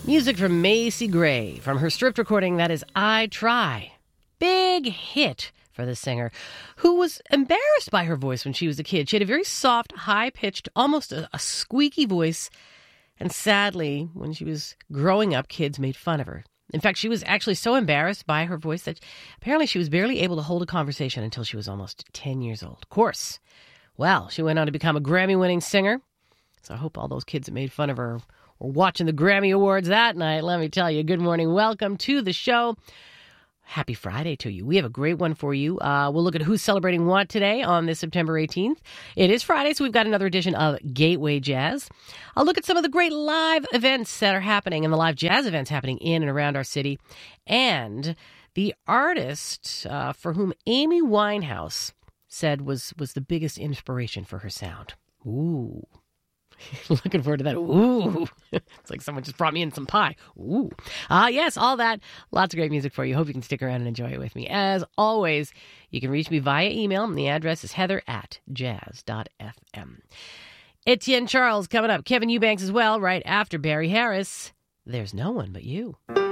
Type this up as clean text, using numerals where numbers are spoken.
Music from Macy Gray from her stripped recording that is I Try. Big hit for the singer, who was embarrassed by her voice when she was a kid. She had a very soft, high-pitched, almost a squeaky voice, and sadly, when she was growing up, kids made fun of her. In fact, she was actually so embarrassed by her voice that apparently she was barely able to hold a conversation until she was almost 10 years old. Of course, well, she went on to become a Grammy-winning singer, so I hope all those kids that made fun of her were watching the Grammy Awards that night. Let me tell you, good morning. Welcome to the show. Happy Friday to you. We have a great one for you. We'll look at who's celebrating what today on this September 18th. It is Friday, so we've got another edition of Gateway Jazz. I'll look at some of the great live events that are happening and the live jazz events happening in and around our city. And the artist for whom Amy Winehouse said was the biggest inspiration for her sound. Ooh. Looking forward to that. Ooh. It's like someone just brought me in some pie. Ooh. Yes, all that. Lots of great music for you. Hope you can stick around and enjoy it with me. As always, you can reach me via email, and the address is heather@jazz.fm. Etienne Charles coming up. Kevin Eubanks as well, right after Barry Harris. There's no one but you.